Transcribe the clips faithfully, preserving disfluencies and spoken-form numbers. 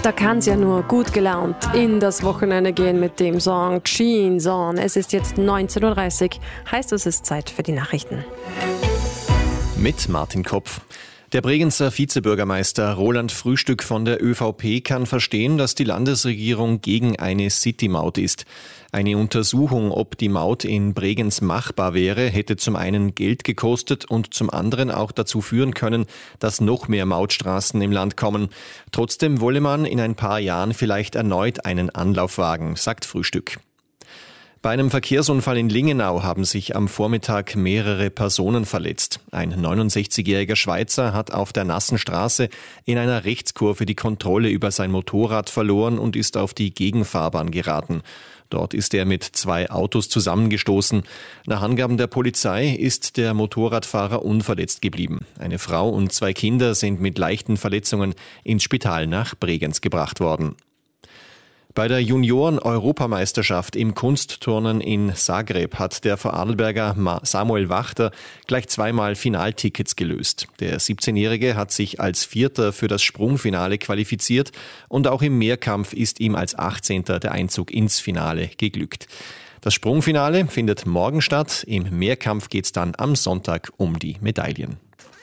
Da kann es ja nur gut gelaunt in das Wochenende gehen mit dem Song Jeans On. Es ist jetzt neunzehn Uhr dreißig, heißt es ist Zeit für die Nachrichten. Mit Martin Kopf. Der Bregenzer Vizebürgermeister Roland Frühstück von der ÖVP kann verstehen, dass die Landesregierung gegen eine City-Maut ist. Eine Untersuchung, ob die Maut in Bregenz machbar wäre, hätte zum einen Geld gekostet und zum anderen auch dazu führen können, dass noch mehr Mautstraßen im Land kommen. Trotzdem wolle man in ein paar Jahren vielleicht erneut einen Anlauf wagen, sagt Frühstück. Bei einem Verkehrsunfall in Lingenau haben sich am Vormittag mehrere Personen verletzt. Ein neunundsechzigjähriger Schweizer hat auf der nassen Straße in einer Rechtskurve die Kontrolle über sein Motorrad verloren und ist auf die Gegenfahrbahn geraten. Dort ist er mit zwei Autos zusammengestoßen. Nach Angaben der Polizei ist der Motorradfahrer unverletzt geblieben. Eine Frau und zwei Kinder sind mit leichten Verletzungen ins Spital nach Bregenz gebracht worden. Bei der Junioren-Europameisterschaft im Kunstturnen in Zagreb hat der Vorarlberger Samuel Wachter gleich zweimal Finaltickets gelöst. Der siebzehnjährige hat sich als Vierter für das Sprungfinale qualifiziert und auch im Mehrkampf ist ihm als achtzehnter der Einzug ins Finale geglückt. Das Sprungfinale findet morgen statt. Im Mehrkampf geht's dann am Sonntag um die Medaillen.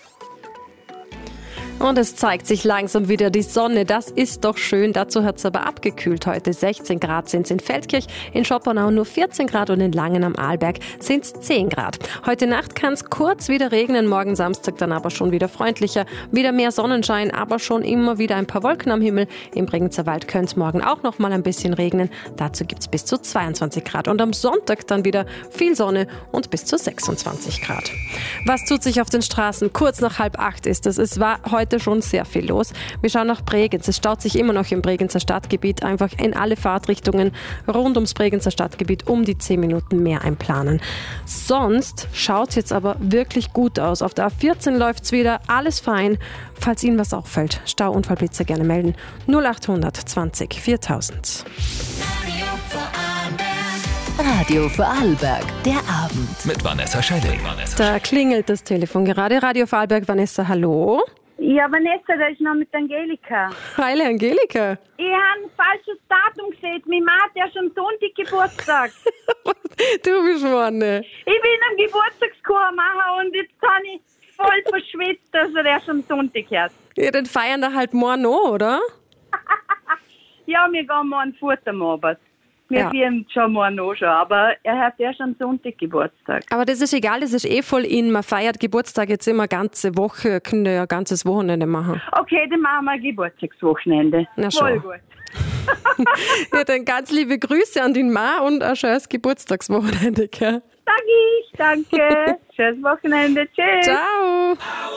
Und es zeigt sich langsam wieder die Sonne. Das ist doch schön. Dazu hat es aber abgekühlt heute. sechzehn Grad sind es in Feldkirch, in Schoppernau nur vierzehn Grad und in Langen am Arlberg sind es zehn Grad. Heute Nacht kann es kurz wieder regnen, morgen Samstag dann aber schon wieder freundlicher. Wieder mehr Sonnenschein, aber schon immer wieder ein paar Wolken am Himmel. Im Bregenzer Wald könnte es morgen auch noch mal ein bisschen regnen. Dazu gibt es bis zu zweiundzwanzig Grad. Und am Sonntag dann wieder viel Sonne und bis zu sechsundzwanzig Grad. Was tut sich auf den Straßen? Kurz nach halb acht ist es. Es war heute Heute schon sehr viel los. Wir schauen nach Bregenz. Es staut sich immer noch im Bregenzer Stadtgebiet, einfach in alle Fahrtrichtungen rund ums Bregenzer Stadtgebiet um die zehn Minuten mehr einplanen. Sonst schaut es jetzt aber wirklich gut aus. Auf der A vierzehn läuft es wieder, alles fein. Falls Ihnen was auffällt, Stauunfallblitzer gerne melden. null achthundert zwanzig viertausend. Radio Vorarlberg, der Abend. Mit Vanessa Schelling. Da klingelt das Telefon gerade. Radio Vorarlberg, Vanessa, hallo. Ja, Vanessa, da ist noch mit Angelika. Hallo, Angelika. Ich habe ein falsches Datum gesehen. Meine Mann hat ja schon Sonntag Geburtstag. Du bist vorne. Ich bin am Geburtstagskuchen machen und jetzt habe ich voll verschwitzt, dass er erst am Sonntag hat. Ja, dann feiern da halt morgen noch, oder? Ja, wir gehen morgen Futter am Abend. Wir Ja. feiern schon morgen noch schon, aber er hat erst am Sonntag Geburtstag. Aber das ist egal, das ist eh voll in. Man feiert Geburtstag jetzt immer ganze Woche, können ja ein ganzes Wochenende machen. Okay, dann machen wir ein Geburtstagswochenende. Na voll schon. gut. Ja, dann ganz liebe Grüße an den Mann und ein schönes Geburtstagswochenende, gell? Sag ich, danke. Schönes Wochenende. Tschüss. Ciao.